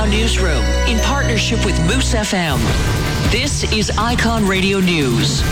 Newsroom in partnership with Moose FM. This is Icon Radio News.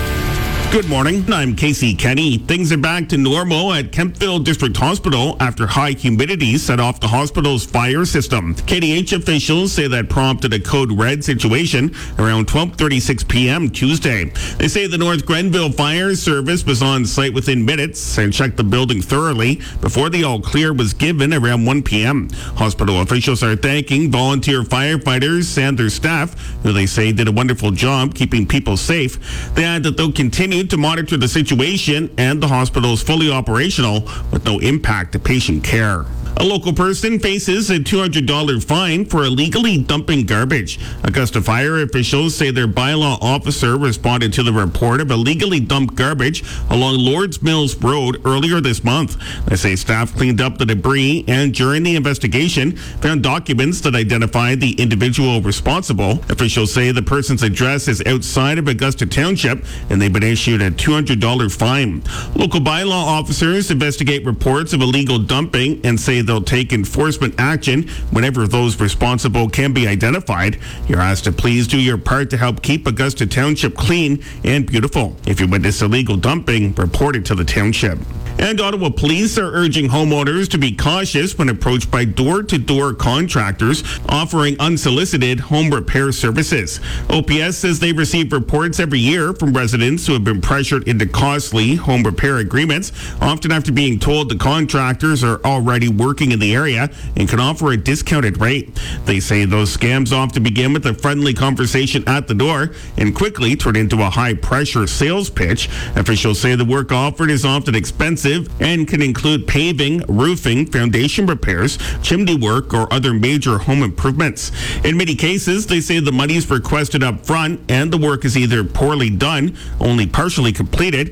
Good morning. I'm Casey Kenny. Things are back to normal at Kemptville District Hospital after high humidity set off the hospital's fire system. KDH officials say that prompted a code red situation around 12:36 p.m. Tuesday. They say the North Grenville Fire Service was on site within minutes and checked the building thoroughly before the all clear was given around 1 p.m. Hospital officials are thanking volunteer firefighters and their staff, who they say did a wonderful job keeping people safe. They add that they'll continue to monitor the situation, and the hospital is fully operational with no impact to patient care. A local person faces a $200 fine for illegally dumping garbage. Augusta fire officials say their bylaw officer responded to the report of illegally dumped garbage along Lords Mills Road earlier this month. They say staff cleaned up the debris and during the investigation found documents that identified the individual responsible. Officials say the person's address is outside of Augusta Township and they've been issued a $200 fine. Local bylaw officers investigate reports of illegal dumping and say they'll take enforcement action whenever those responsible can be identified. You're asked to please do your part to help keep Augusta Township clean and beautiful. If you witness illegal dumping, report it to the township. And Ottawa police are urging homeowners to be cautious when approached by door-to-door contractors offering unsolicited home repair services. OPS says they receive reports every year from residents who have been pressured into costly home repair agreements, often after being told the contractors are already working in the area and can offer a discounted rate. They say those scams often begin with a friendly conversation at the door and quickly turn into a high-pressure sales pitch. Officials say the work offered is often expensive and can include paving, roofing, foundation repairs, chimney work, or other major home improvements. In many cases, they say the money is requested up front and the work is either poorly done, only partially completed,